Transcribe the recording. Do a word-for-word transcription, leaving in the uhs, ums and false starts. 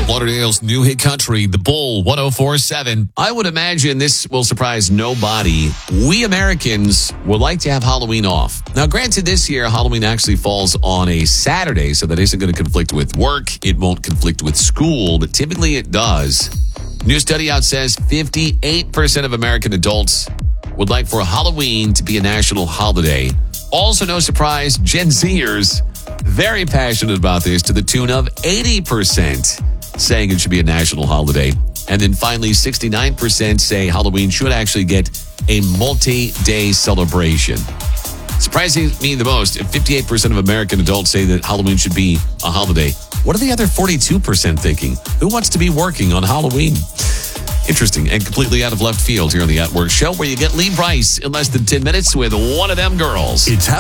Lauderdale's new hit country, The Bull one oh four point seven. I would imagine this will surprise nobody. We Americans would like to have Halloween off. Now, granted, this year, Halloween actually falls on a Saturday, so that isn't going to conflict with work. It won't conflict with school, but typically it does. New study out says fifty-eight percent of American adults would like for Halloween to be a national holiday. Also, no surprise, Gen Zers very passionate about this to the tune of eighty percent saying it should be a national holiday. And then finally, sixty-nine percent say Halloween should actually get a multi-day celebration. Surprising me the most, if fifty-eight percent of American adults say that Halloween should be a holiday, what are the other forty-two percent thinking? Who wants to be working on Halloween? Interesting and completely out of left field here on the At Work Show, where you get Lee Brice in less than ten minutes with one of them girls. It's